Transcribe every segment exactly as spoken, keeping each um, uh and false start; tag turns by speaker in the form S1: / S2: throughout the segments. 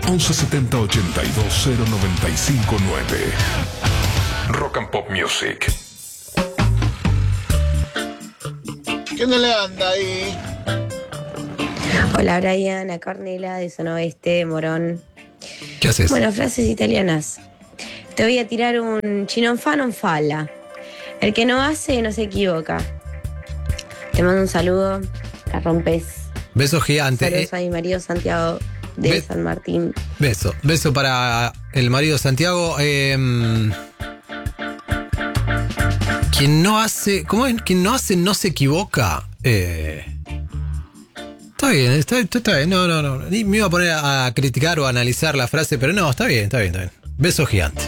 S1: once setenta ochenta y dos cero noventa y cinco nueve. Rock and Pop Music.
S2: ¿Qué no le anda ahí?
S3: Hola Brian, a Cornela de Zona Oeste, de Morón.
S4: ¿Qué haces?
S3: Bueno, frases italianas. Te voy a tirar un chi non fa non falla. El que no hace no se equivoca. Te mando un saludo, la rompes.
S4: Beso gigante.
S3: Saludos a mi marido Santiago de
S4: Be-
S3: San Martín.
S4: Beso. Beso para el marido Santiago. Eh, quien no hace. ¿Cómo es? Quien no hace no se equivoca. Eh, está bien, está, está bien. No, no, no. Ni me iba a poner a criticar o a analizar la frase, pero no, está bien, está bien, está bien. Beso gigante.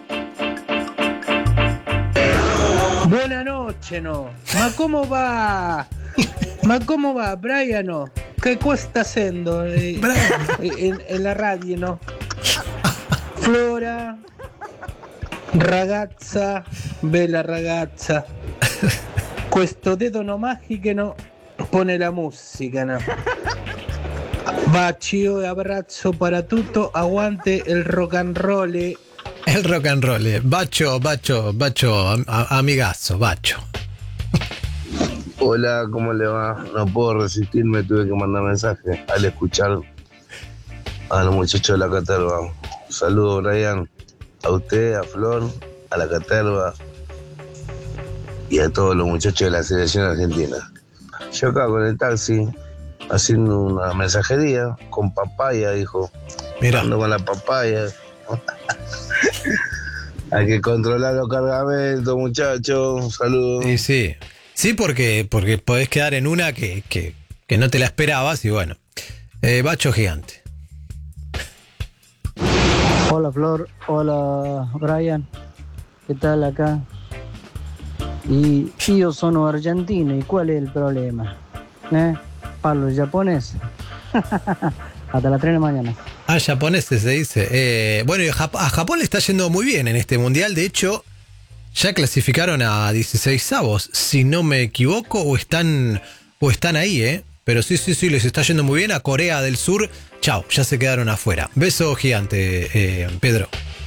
S5: Buenas noches, no. Ma come va? Ma come va, Brian? No? Che sta haciendo eh, en, en la radio, no? Flora, ragazza, bella ragazza. Questo dedo no magico no pone la musica, no? Bacio e abbraccio para tutto, aguante el rock and roll.
S4: El rock and roll. Bacho, bacho, bacho, am- a- amigazo, bacho.
S6: Hola, ¿cómo le va? No puedo resistirme, tuve que mandar mensaje al escuchar a los muchachos de la Caterva. Saludos, Brian, a usted, a Flor, a la Caterva y a todos los muchachos de la selección argentina. Yo acá con el taxi, haciendo una mensajería con papaya, dijo.
S4: Mira.
S6: Ando con la papaya. Hay que controlar los cargamentos, muchachos. Saludos.
S4: Sí, sí. Sí, porque, porque podés quedar en una que, que, que no te la esperabas y bueno. Eh, bacho gigante.
S7: Hola Flor, hola Brian, ¿qué tal acá? Y io sono argentino, ¿y cuál es el problema? ¿Eh? Parlo japonés. Hasta las tres de la mañana.
S4: Ah, japoneses se dice. Eh, bueno, y a, Jap- a Japón le está yendo muy bien en este mundial. De hecho, ya clasificaron a dieciseisavos, si no me equivoco, o están, o están ahí, ¿eh? Pero sí, sí, sí, les está yendo muy bien. A Corea del Sur, chao, ya se quedaron afuera. Beso gigante, eh, Pedro.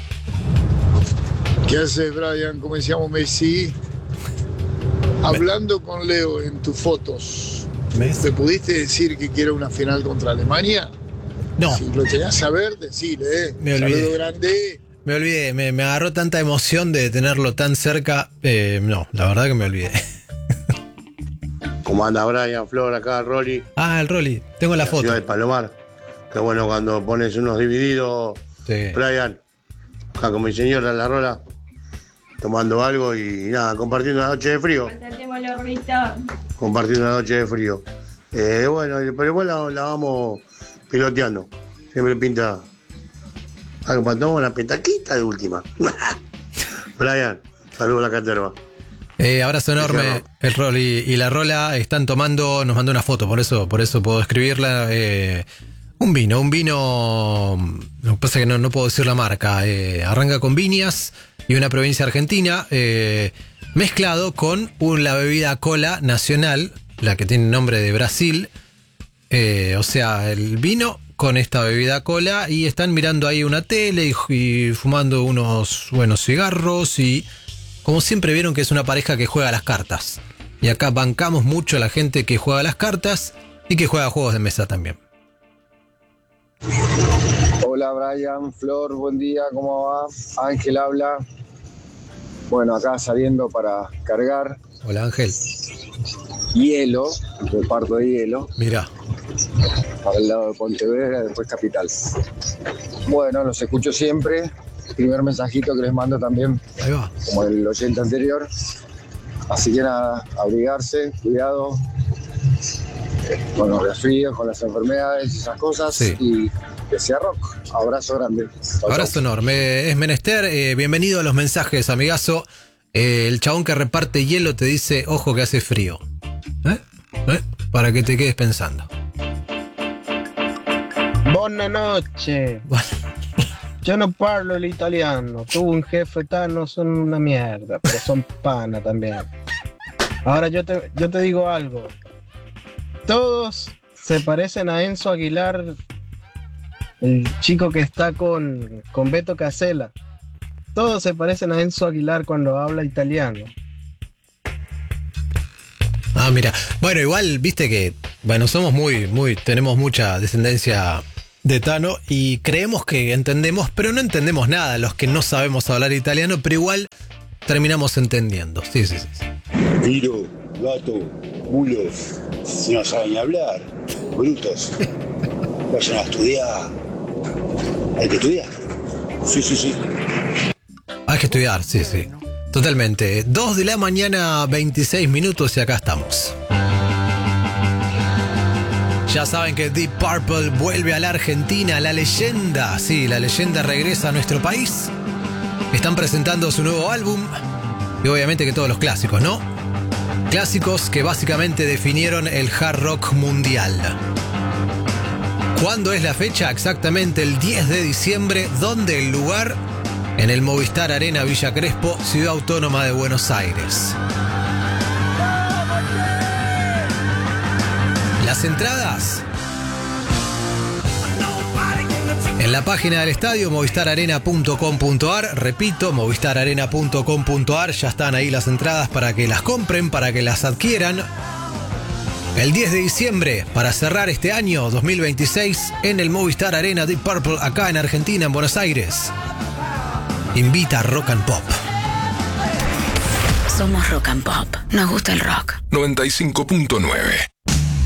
S2: ¿Qué haces, Brian? ¿Cómo decíamos Messi? Hablando con Leo en tus fotos, ¿te pudiste decir que quiero una final contra Alemania?
S4: No.
S2: Si lo tenías a ver, decile, ¿eh?
S4: Me olvidé.
S2: Saludo grande.
S4: Me olvidé, me, me agarró tanta emoción de tenerlo tan cerca. Eh, no, la verdad que me olvidé.
S8: ¿Cómo anda Brian, Flor, acá, Rolly?
S4: Ah, el Rolly, tengo la, la foto.
S8: Ciudad de Palomar. Qué bueno cuando pones unos divididos,
S4: sí.
S8: Brian, acá con mi señora en la rola, tomando algo y nada, compartiendo una noche de frío. Compartiendo una noche de frío. Eh, bueno, pero igual la, la vamos piloteando. Siempre pinta algo para tomar una petaquita de última. Brian, saludos a la Caterva.
S4: Eh, abrazo enorme, el Rol y, y la Rola están tomando, nos mandó una foto, por eso, por eso puedo escribirla. Eh, un vino, un vino, lo que pasa es que no, no puedo decir la marca. Eh, arranca con viñas y una provincia argentina, eh, mezclado con un, la bebida cola nacional, la que tiene nombre de Brasil. Eh, o sea, el vino con esta bebida cola y están mirando ahí una tele y, y fumando unos buenos cigarros y... Como siempre vieron que es una pareja que juega a las cartas. Y acá bancamos mucho a la gente que juega a las cartas y que juega a juegos de mesa también.
S9: Hola Brian, Flor, buen día, ¿cómo va? Ángel habla. Bueno, acá saliendo para cargar.
S4: Hola Ángel.
S9: Hielo, reparto de hielo.
S4: Mirá.
S9: Para el lado de Pontevedra, después Capital. Bueno, los escucho siempre. Primer mensajito que les mando también,
S4: ahí va,
S9: como el oyente anterior. Así que nada, abrigarse, cuidado con los resfríos, con las enfermedades, esas cosas.
S4: Sí.
S9: Y que sea rock. Abrazo grande. Chau,
S4: abrazo
S9: chau.
S4: enorme. Es menester. Eh, bienvenido a los mensajes, amigazo. Eh, el chabón que reparte hielo te dice, ojo que hace frío. ¿Eh? ¿Eh? Para que te quedes pensando.
S5: Buenas noches.
S4: Bueno.
S5: Yo no parlo el italiano. Tú un jefe tal, no son una mierda, pero son pana también. Ahora yo te, yo te digo algo. Todos se parecen a Enzo Aguilar
S10: el chico que está con, con Beto Casella. Todos se parecen a Enzo Aguilar cuando habla italiano.
S4: Ah, mira. Bueno, igual, viste que, bueno, somos muy, muy, tenemos mucha descendencia de Tano y creemos que entendemos, pero no entendemos nada los que no sabemos hablar italiano, pero igual terminamos entendiendo. Sí, sí, sí.
S11: Viro, gato, bulos, si no saben ni hablar, brutos. Vayan a estudiar. Hay que estudiar. Sí, sí, sí.
S4: Hay que estudiar, sí, sí. Totalmente. Dos de la mañana, veintiséis minutos y acá estamos. Ya saben que Deep Purple vuelve a la Argentina, la leyenda. Sí, la leyenda regresa a nuestro país. Están presentando su nuevo álbum. Y obviamente que todos los clásicos, ¿no? Clásicos que básicamente definieron el hard rock mundial. ¿Cuándo es la fecha? Exactamente el diez de diciembre. ¿Dónde el lugar? En el Movistar Arena Villa Crespo, Ciudad Autónoma de Buenos Aires. Las entradas en la página del estadio movistar arena punto com punto ar. Repito, movistar arena punto com punto ar. Ya están ahí las entradas para que las compren, para que las adquieran. El diez de diciembre, para cerrar este año dos mil veintiséis, en el Movistar Arena Deep Purple, acá en Argentina, en Buenos Aires. Invita a Rock and Pop.
S12: Somos Rock and Pop. Nos gusta el rock.
S1: noventa y cinco punto nueve